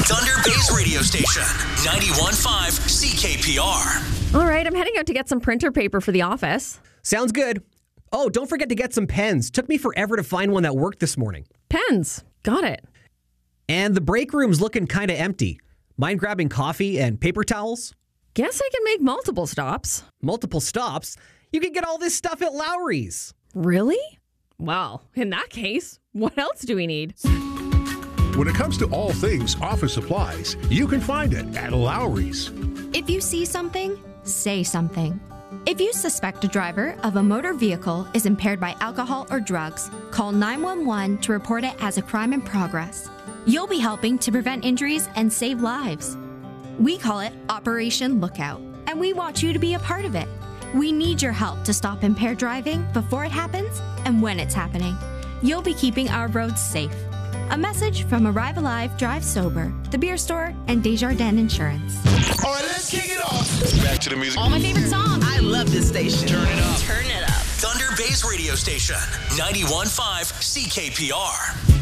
Thunder Bay's radio station, 91.5 CKPR. All right, I'm heading out to get some printer paper for the office. Sounds good. Oh, don't forget to get some pens. Took me forever to find one that worked this morning. Pens. Got it. And the break room's looking kind of empty. Mind grabbing coffee and paper towels? Guess I can make multiple stops. Multiple stops? You can get all this stuff at Lowry's. Really? Well, in that case, what else do we need? When it comes to all things office supplies, you can find it at Lowry's. If you see something, say something. If you suspect a driver of a motor vehicle is impaired by alcohol or drugs, call 911 to report it as a crime in progress. You'll be helping to prevent injuries and save lives. We call it Operation Lookout, and we want you to be a part of it. We need your help to stop impaired driving before it happens and when it's happening. You'll be keeping our roads safe. A message from Arrive Alive, Drive Sober, The Beer Store, and Desjardins Insurance. All right, let's kick it off. Back to the music. All my favorite songs. I love this station. Turn it up. Turn it up. Thunder Bay's radio station, 91.5 CKPR.